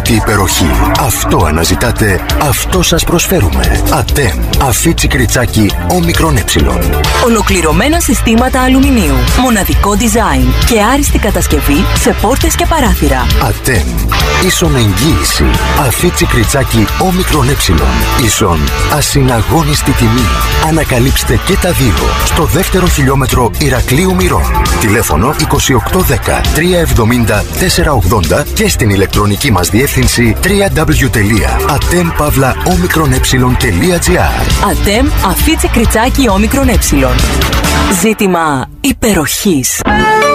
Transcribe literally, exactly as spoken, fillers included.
ανεξήγητη υπεροχή. Αυτό αναζητάτε, αυτό σας προσφέρουμε. ΑΤΕΜ. Αφίτσι κριτσάκι όμικρον ε. Ολοκληρωμένα συστήματα αλουμινίου. Μοναδικό design και άριστη κατασκευή σε πόρτες και παράθυρα. ΑΤΕΜ. Ίσον εγγύηση. Αφίτσι κριτσάκι όμικρον ε. Ίσον ασυναγώνιστη τιμή. Ανακαλύψτε και τα δύο στο δεύτερο χιλιόμετρο Ηρακλείου Μυρών. Τηλέφωνο είκοσι οκτώ δέκα τριακόσια εβδομήντα τετρακόσια ογδόντα και στην ηλεκτρονική μας διεύθυνση double-u double-u double-u τελεία atem pavla omicron ε τελεία gr. ΑΤΕΜ Αφίτσι κριτσάκι όμικρον ε. Ζήτημα υπεροχής.